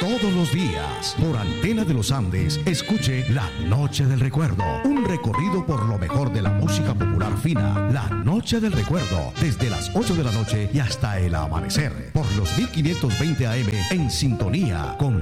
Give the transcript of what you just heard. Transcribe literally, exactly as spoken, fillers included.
Todos los días, por Antena de los Andes, escuche La Noche del Recuerdo, un recorrido por lo mejor de la música popular fina. La Noche del Recuerdo, desde las ocho de la noche y hasta el amanecer, por los mil quinientos veinte A M, en sintonía con